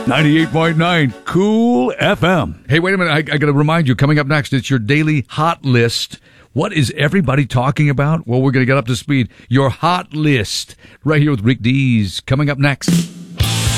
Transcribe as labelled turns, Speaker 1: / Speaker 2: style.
Speaker 1: 98.9 Cool FM. Hey, wait a minute. I got to remind you, coming up next, it's your daily hot list. What is everybody talking about? Well, we're going to get up to speed. Your hot list right here with Rick Dees coming up next.